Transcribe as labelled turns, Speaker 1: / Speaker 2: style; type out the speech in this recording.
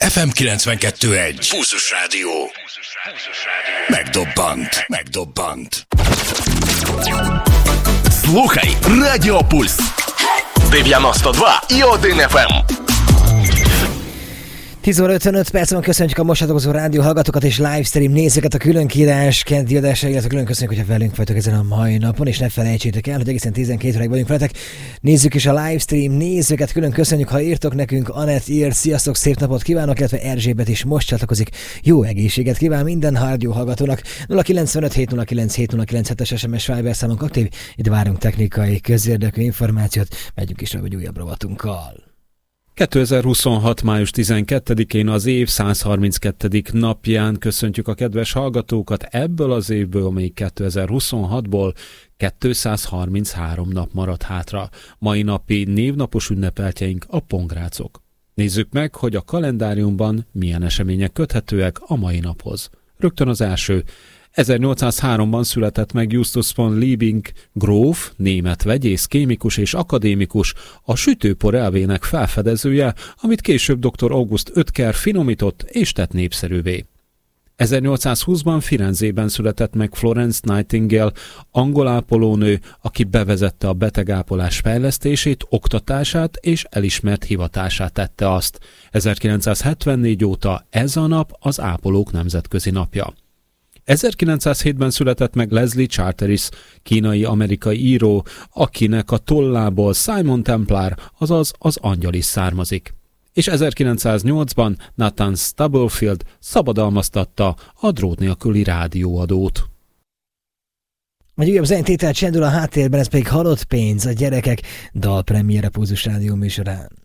Speaker 1: FM 92.1 Pulzus Rádió. Megdobbant.
Speaker 2: Слухай Радіо Пульс 92,1 FM.
Speaker 3: 10 óra 55 percben köszöntjük a most csatlakozó rádió hallgatókat és livestream nézőket a külön kiírás keddi adásra, illetve külön köszönjük, hogyha velünk vagytok ezen a mai napon, és ne felejtsétek el, hogy egészen 12 óráig vagyunk veletek. Nézzük is a livestream nézőket, külön köszönjük, ha írtok nekünk. Anett ír, sziasztok, szép napot kívánok, illetve Erzsébet is most csatlakozik. Jó egészséget kíván minden rádió hallgatónak. 0957 09 709 SMS Viber számunk aktív, itt várunk technikai közérdekű információt, megyünk is egy újabb rovatunkkal.
Speaker 4: 2026. május 12-én az év 132. napján köszöntjük a kedves hallgatókat ebből az évből, amelyik 2026-ból 233 nap maradt hátra. Mai napi névnapos ünnepeltjeink a pongrácok. Nézzük meg, hogy a kalendáriumban milyen események köthetőek a mai naphoz. Rögtön az első. 1803-ban született meg Justus von Liebig gróf, német vegyész, kémikus és akadémikus, a sütőpor elvének felfedezője, amit később dr. August Oetker finomított és tett népszerűvé. 1820-ban Firenzében született meg Florence Nightingale, angol ápolónő, aki bevezette a betegápolás fejlesztését, oktatását és elismert hivatását tette azt. 1974 óta ez a nap az ápolók nemzetközi napja. 1907-ben született meg Leslie Charteris, kínai-amerikai író, akinek a tollából Simon Templar, azaz az angyal is származik. És 1908-ban Nathan Stubblefield szabadalmaztatta a drót nélküli rádióadót.
Speaker 3: Egy újabb zenetétel csendül a háttérben, ez pedig Halott pénz, a gyerekek dalpremiére Pulzus Rádió műsorán.